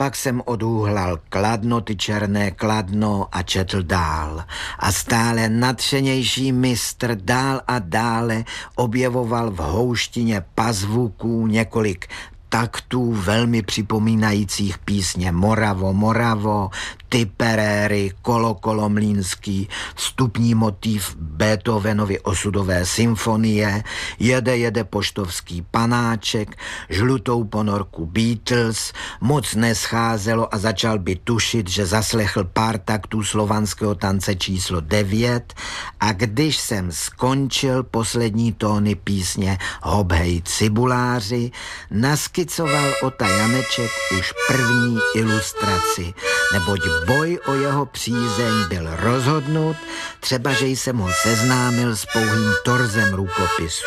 Pak jsem odúhlal Kladno, ty černé Kladno a četl dál. A stále nadšenější mistr dál a dále objevoval v houštině pazvuků několik taktů velmi připomínajících písně Moravo, Moravo, Typeréry, Kolo, Kolo mlýnský, vstupní motiv Beethovenovy osudové symfonie, Jede poštovský panáček, Žlutou ponorku Beatles, moc nescházelo a začal by tušit, že zaslechl pár taktů slovanského tance číslo 9 a když jsem skončil poslední tóny písně Hobhej cibuláři, naskicoval Ota Janeček už první ilustraci, neboť boj o jeho přízeň byl rozhodnut, třeba že jsem ho seznámil s pouhým torzem rukopisu.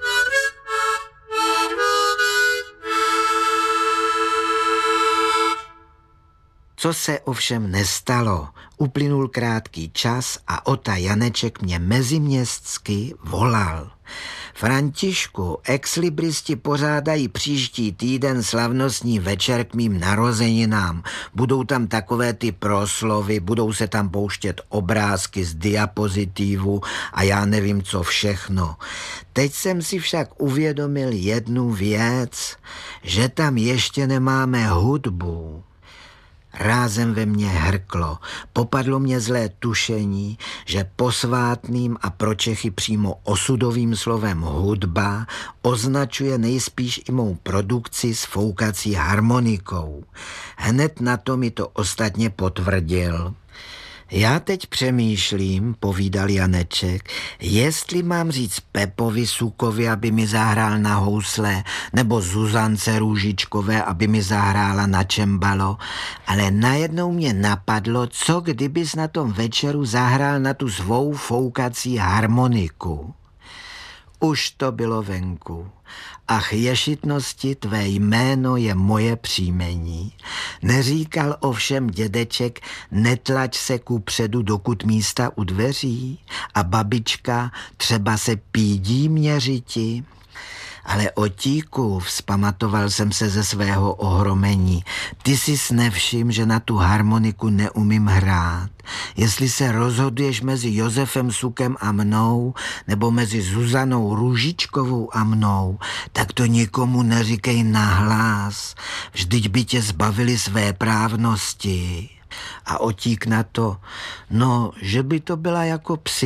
Co se ovšem nestalo, uplynul krátký čas a Ota Janeček mě meziměstsky volal. Františku, exlibristi pořádají příští týden slavnostní večer k mým narozeninám. Budou tam takové ty proslovy, budou se tam pouštět obrázky z diapozitivu a já nevím co všechno. Teď jsem si však uvědomil jednu věc, že tam ještě nemáme hudbu. Rázem ve mně hrklo, popadlo mě zlé tušení, že posvátným a pro Čechy přímo osudovým slovem hudba označuje nejspíš i mou produkci s foukací harmonikou. Hned na to mi to ostatně potvrdil. Já teď přemýšlím, povídal Janeček, jestli mám říct Pepovi Sukovi, aby mi zahrál na housle, nebo Zuzance Růžičkové, aby mi zahrála na čembalo, ale najednou mě napadlo, co kdybys na tom večeru zahrál na tu svou foukací harmoniku. Už to bylo venku. Ach, ješitnosti, tvé jméno je moje příjmení. Neříkal ovšem dědeček, netlač se kupředu, dokud místa u dveří, a babička, třeba se pídí měřiti. Ale otíku, vzpamatoval jsem se ze svého ohromení, ty jsi nevšim, že na tu harmoniku neumím hrát. Jestli se rozhoduješ mezi Josefem Sukem a mnou, nebo mezi Zuzanou Růžičkovou a mnou, tak to nikomu neříkej nahlas. Vždyť by tě zbavili své právnosti. A otík na to, no, že by to byla jako psi.